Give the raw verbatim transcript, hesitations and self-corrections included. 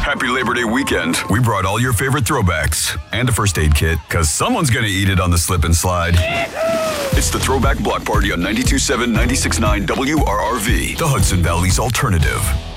Happy Labor Day weekend. We brought all your favorite throwbacks and a first aid kit, because someone's going to eat it on the slip and slide. It's the Throwback Block Party on ninety-two point seven, ninety-six point nine W R R V, the Hudson Valley's alternative.